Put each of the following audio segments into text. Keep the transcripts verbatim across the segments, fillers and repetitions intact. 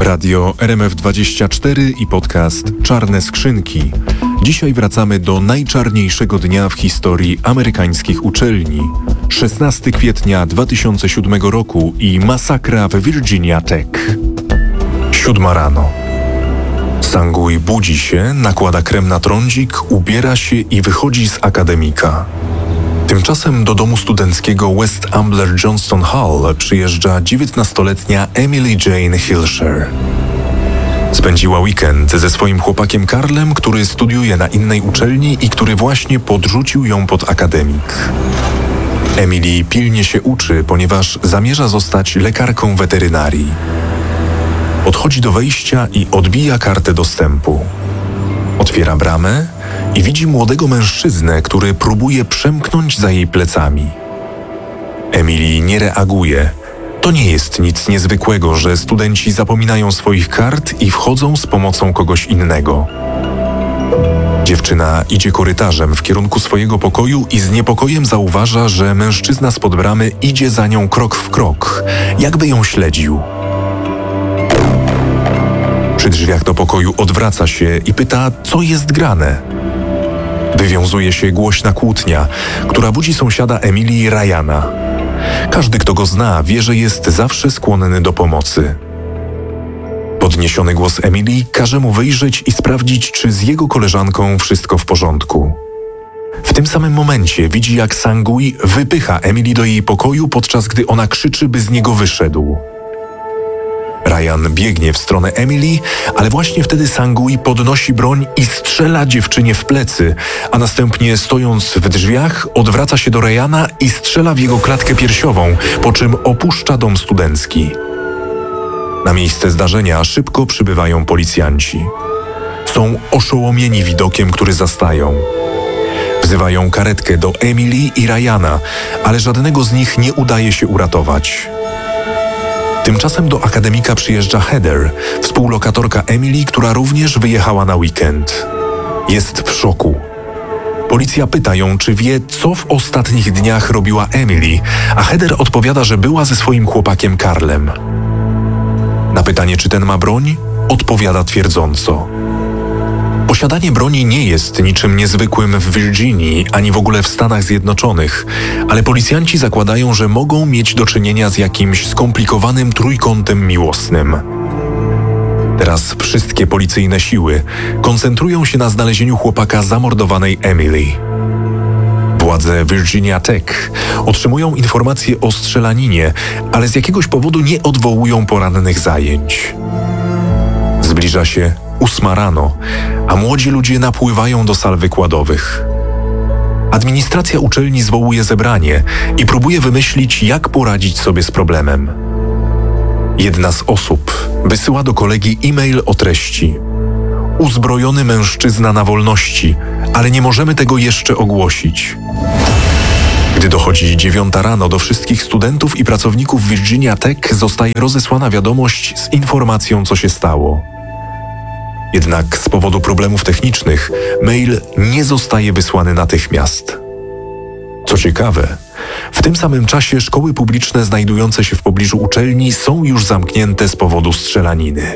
Radio R M F dwadzieścia cztery i podcast Czarne Skrzynki. Dzisiaj wracamy do najczarniejszego dnia w historii amerykańskich uczelni. szesnastego kwietnia dwa tysiące siódmego roku i masakra w Virginia Tech. Siódma rano. Sanguj budzi się, nakłada krem na trądzik, ubiera się i wychodzi z akademika. Tymczasem do domu studenckiego West Ambler Johnston Hall przyjeżdża dziewiętnastoletnia Emily Jane Hilscher. Spędziła weekend ze swoim chłopakiem Karlem, który studiuje na innej uczelni i który właśnie podrzucił ją pod akademik. Emily pilnie się uczy, ponieważ zamierza zostać lekarką weterynarii. Podchodzi do wejścia i odbija kartę dostępu. Otwiera bramę i widzi młodego mężczyznę, który próbuje przemknąć za jej plecami. Emily nie reaguje. To nie jest nic niezwykłego, że studenci zapominają swoich kart i wchodzą z pomocą kogoś innego. Dziewczyna idzie korytarzem w kierunku swojego pokoju i z niepokojem zauważa, że mężczyzna spod bramy idzie za nią krok w krok, jakby ją śledził. Przy drzwiach do pokoju odwraca się i pyta, co jest grane. Wywiązuje się głośna kłótnia, która budzi sąsiada Emilii, Ryana. Każdy, kto go zna, wie, że jest zawsze skłonny do pomocy. Podniesiony głos Emilii każe mu wyjrzeć i sprawdzić, czy z jego koleżanką wszystko w porządku. W tym samym momencie widzi, jak Sanguj wypycha Emilii do jej pokoju, podczas gdy ona krzyczy, by z niego wyszedł. Ryan biegnie w stronę Emily, ale właśnie wtedy Sanguj podnosi broń i strzela dziewczynie w plecy, a następnie, stojąc w drzwiach, odwraca się do Ryana i strzela w jego klatkę piersiową, po czym opuszcza dom studencki. Na miejsce zdarzenia szybko przybywają policjanci. Są oszołomieni widokiem, który zastają. Wzywają karetkę do Emily i Ryana, ale żadnego z nich nie udaje się uratować. Tymczasem do akademika przyjeżdża Heather, współlokatorka Emily, która również wyjechała na weekend. Jest w szoku. Policja pyta ją, czy wie, co w ostatnich dniach robiła Emily, a Heather odpowiada, że była ze swoim chłopakiem Karlem. Na pytanie, czy ten ma broń, odpowiada twierdząco. Posiadanie broni nie jest niczym niezwykłym w Virginii, ani w ogóle w Stanach Zjednoczonych, ale policjanci zakładają, że mogą mieć do czynienia z jakimś skomplikowanym trójkątem miłosnym. Teraz wszystkie policyjne siły koncentrują się na znalezieniu chłopaka zamordowanej Emily. Władze Virginia Tech otrzymują informacje o strzelaninie, ale z jakiegoś powodu nie odwołują porannych zajęć. Zbliża się ósma rano, a młodzi ludzie napływają do sal wykładowych. Administracja uczelni zwołuje zebranie i próbuje wymyślić, jak poradzić sobie z problemem. Jedna z osób wysyła do kolegi e-mail o treści: uzbrojony mężczyzna na wolności, ale nie możemy tego jeszcze ogłosić. Gdy dochodzi dziewiąta rano, do wszystkich studentów i pracowników Virginia Tech zostaje rozesłana wiadomość z informacją, co się stało. Jednak z powodu problemów technicznych mail nie zostaje wysłany natychmiast. Co ciekawe, w tym samym czasie szkoły publiczne znajdujące się w pobliżu uczelni są już zamknięte z powodu strzelaniny.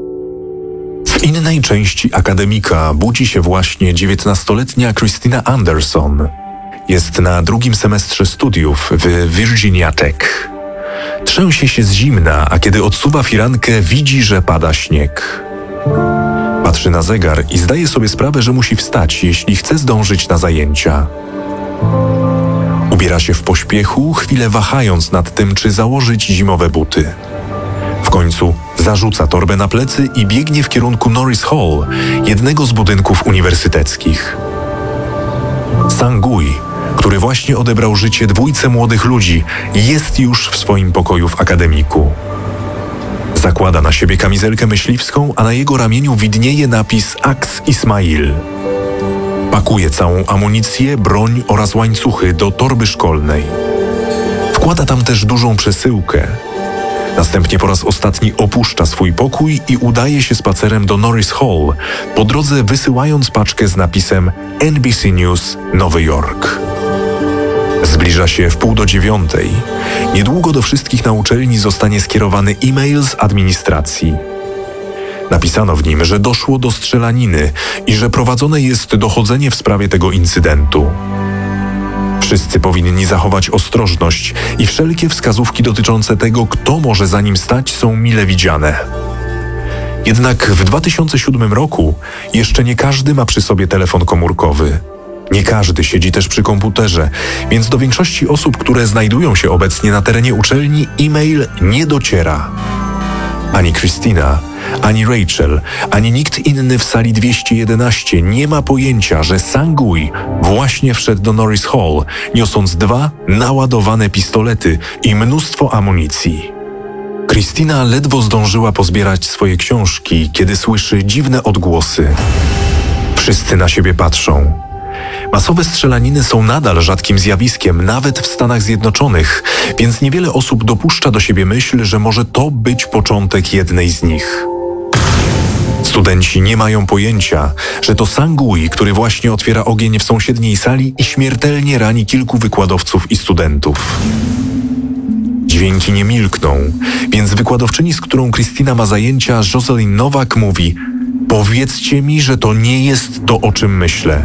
W innej części akademika budzi się właśnie dziewiętnastoletnia Christina Anderson. Jest na drugim semestrze studiów w Virginia Tech. Trzęsie się z zimna, a kiedy odsuwa firankę, widzi, że pada śnieg. Patrzy na zegar i zdaje sobie sprawę, że musi wstać, jeśli chce zdążyć na zajęcia. Ubiera się w pośpiechu, chwilę wahając nad tym, czy założyć zimowe buty. W końcu zarzuca torbę na plecy i biegnie w kierunku Norris Hall, jednego z budynków uniwersyteckich. Sanguj, który właśnie odebrał życie dwójce młodych ludzi, jest już w swoim pokoju w akademiku. Zakłada na siebie kamizelkę myśliwską, a na jego ramieniu widnieje napis Aks Ismail. Pakuje całą amunicję, broń oraz łańcuchy do torby szkolnej. Wkłada tam też dużą przesyłkę. Następnie po raz ostatni opuszcza swój pokój i udaje się spacerem do Norris Hall, po drodze wysyłając paczkę z napisem N B C News Nowy Jork. Zbliża się w pół do dziewiątej. Niedługo do wszystkich na uczelni zostanie skierowany e-mail z administracji. Napisano w nim, że doszło do strzelaniny i że prowadzone jest dochodzenie w sprawie tego incydentu. Wszyscy powinni zachować ostrożność i wszelkie wskazówki dotyczące tego, kto może za nim stać, są mile widziane. Jednak w dwa tysiące siódmym roku jeszcze nie każdy ma przy sobie telefon komórkowy. Nie każdy siedzi też przy komputerze, więc do większości osób, które znajdują się obecnie na terenie uczelni, e-mail nie dociera. Ani Christina, ani Rachel, ani nikt inny w sali dwieście jedenaście nie ma pojęcia, że Sang-ui właśnie wszedł do Norris Hall, niosąc dwa naładowane pistolety i mnóstwo amunicji. Christina ledwo zdążyła pozbierać swoje książki, kiedy słyszy dziwne odgłosy. Wszyscy na siebie patrzą. Masowe strzelaniny są nadal rzadkim zjawiskiem, nawet w Stanach Zjednoczonych, więc niewiele osób dopuszcza do siebie myśl, że może to być początek jednej z nich. Studenci nie mają pojęcia, że to Sang-ui, który właśnie otwiera ogień w sąsiedniej sali i śmiertelnie rani kilku wykładowców i studentów. Dźwięki nie milkną, więc wykładowczyni, z którą Christina ma zajęcia, Jocelyn Nowak, mówi: powiedzcie mi, że to nie jest to, o czym myślę.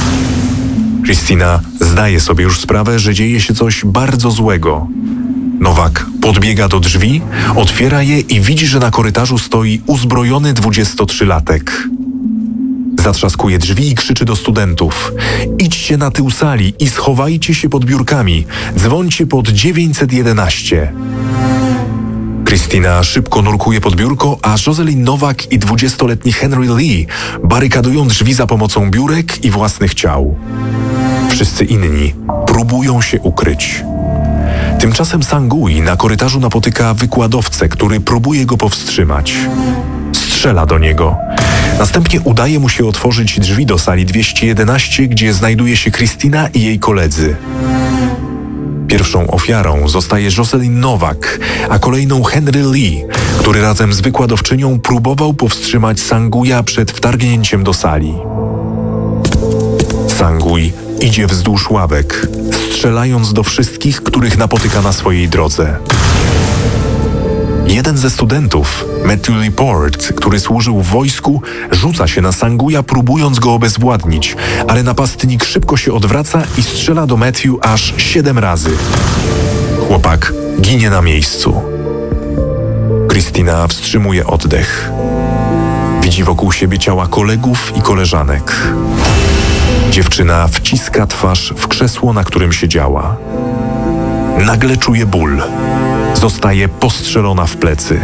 Christina zdaje sobie już sprawę, że dzieje się coś bardzo złego. Nowak podbiega do drzwi, otwiera je i widzi, że na korytarzu stoi uzbrojony dwudziestotrzylatek. Zatrzaskuje drzwi i krzyczy do studentów: idźcie na tył sali i schowajcie się pod biurkami, dzwońcie pod dziewięćset jedenaście. Christina szybko nurkuje pod biurko, a Jocelyn Nowak i dwudziestoletni Henry Lee barykadują drzwi za pomocą biurek i własnych ciał. Wszyscy inni próbują się ukryć. Tymczasem Sang-ui na korytarzu napotyka wykładowcę, który próbuje go powstrzymać. Strzela do niego. Następnie udaje mu się otworzyć drzwi do sali dwieście jedenaście, gdzie znajduje się Christina i jej koledzy. Pierwszą ofiarą zostaje Jocelyn Nowak, a kolejną Henry Lee, który razem z wykładowczynią próbował powstrzymać Sang-uja przed wtargnięciem do sali. Sang-ui idzie wzdłuż ławek, strzelając do wszystkich, których napotyka na swojej drodze. Jeden ze studentów, Matthew Leport, który służył w wojsku, rzuca się na Sang-uja, próbując go obezwładnić, ale napastnik szybko się odwraca i strzela do Matthew aż siedem razy. Chłopak ginie na miejscu. Christina wstrzymuje oddech. Widzi wokół siebie ciała kolegów i koleżanek. Dziewczyna wciska twarz w krzesło, na którym siedziała. Nagle czuje ból. Zostaje postrzelona w plecy.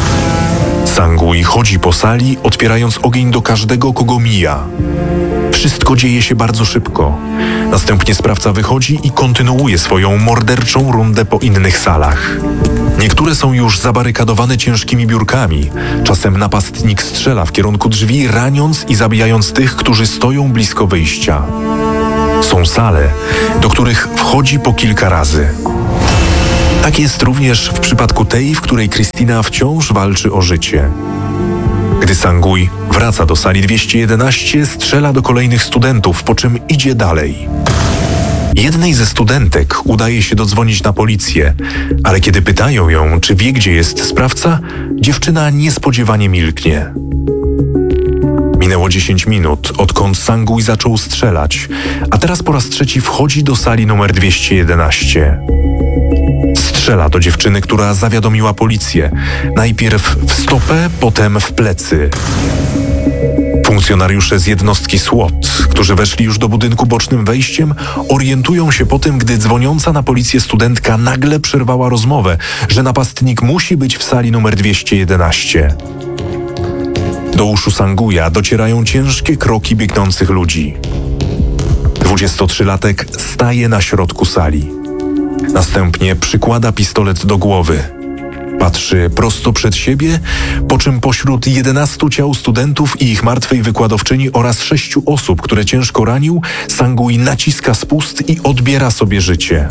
Sang-ui chodzi po sali, otwierając ogień do każdego, kogo mija. Wszystko dzieje się bardzo szybko. Następnie sprawca wychodzi i kontynuuje swoją morderczą rundę po innych salach. Niektóre są już zabarykadowane ciężkimi biurkami. Czasem napastnik strzela w kierunku drzwi, raniąc i zabijając tych, którzy stoją blisko wyjścia. Są sale, do których wchodzi po kilka razy. Tak jest również w przypadku tej, w której Christina wciąż walczy o życie. Gdy Sang-ui wraca do sali dwieście jedenaście, strzela do kolejnych studentów, po czym idzie dalej. Jednej ze studentek udaje się dodzwonić na policję, ale kiedy pytają ją, czy wie, gdzie jest sprawca, dziewczyna niespodziewanie milknie. Minęło dziesięć minut, odkąd Sang-ui zaczął strzelać, a teraz po raz trzeci wchodzi do sali numer dwieście jedenaście. Strzela do dziewczyny, która zawiadomiła policję. Najpierw w stopę, potem w plecy. Funkcjonariusze z jednostki SWAT, którzy weszli już do budynku bocznym wejściem, orientują się po tym, gdy dzwoniąca na policję studentka nagle przerwała rozmowę, że napastnik musi być w sali numer dwieście jedenaście. Do uszu Sang-uja docierają ciężkie kroki biegnących ludzi. Dwudziestotrzylatek staje na środku sali. Następnie przykłada pistolet do głowy. Patrzy prosto przed siebie, po czym pośród jedenastu ciał studentów i ich martwej wykładowczyni oraz sześciu osób, które ciężko ranił, Sang-ui naciska spust i odbiera sobie życie.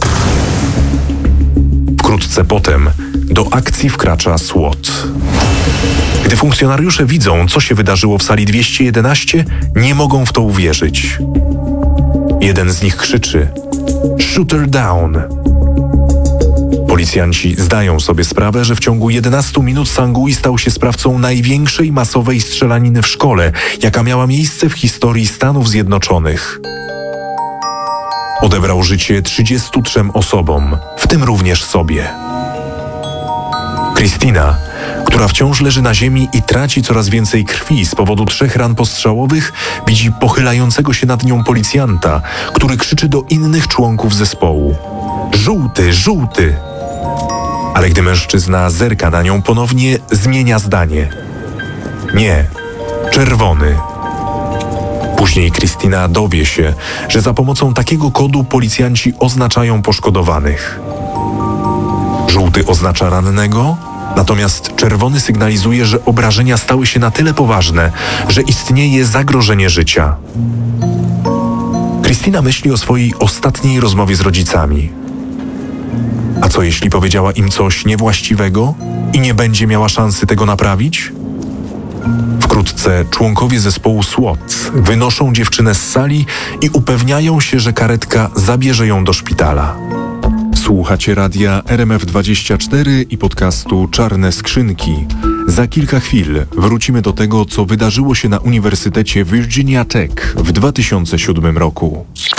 Wkrótce potem do akcji wkracza SWAT. Gdy funkcjonariusze widzą, co się wydarzyło w sali dwieście jedenaście, nie mogą w to uwierzyć. Jeden z nich krzyczy: "Shoot her down!" Policjanci zdają sobie sprawę, że w ciągu jedenastu minut Sangui stał się sprawcą największej masowej strzelaniny w szkole, jaka miała miejsce w historii Stanów Zjednoczonych. Odebrał życie trzydziestu trzem osobom, w tym również sobie. Christina, która wciąż leży na ziemi i traci coraz więcej krwi z powodu trzech ran postrzałowych, widzi pochylającego się nad nią policjanta, który krzyczy do innych członków zespołu: „Żółty, żółty!” Ale gdy mężczyzna zerka na nią ponownie, zmienia zdanie. „Nie, czerwony”. Później Christina dowie się, że za pomocą takiego kodu policjanci oznaczają poszkodowanych. Żółty oznacza rannego, natomiast czerwony sygnalizuje, że obrażenia stały się na tyle poważne, że istnieje zagrożenie życia. Christina myśli o swojej ostatniej rozmowie z rodzicami. A co jeśli powiedziała im coś niewłaściwego i nie będzie miała szansy tego naprawić? Wkrótce członkowie zespołu SWAT wynoszą dziewczynę z sali i upewniają się, że karetka zabierze ją do szpitala. Słuchacie radia R M F dwadzieścia cztery i podcastu Czarne Skrzynki. Za kilka chwil wrócimy do tego, co wydarzyło się na Uniwersytecie Virginia Tech w dwa tysiące siódmym roku.